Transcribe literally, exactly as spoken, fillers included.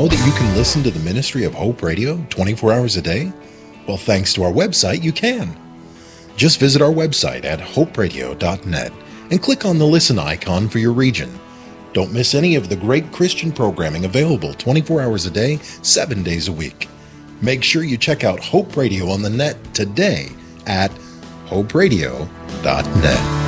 know that you can listen to the ministry of Hope Radio twenty-four hours a day? Well, thanks to our website, you can. Just visit our website at hope radio dot net and click on the listen icon for your region. Don't miss any of the great Christian programming available twenty-four hours a day, seven days a week. Make sure you check out Hope Radio on the net today at hope radio dot net.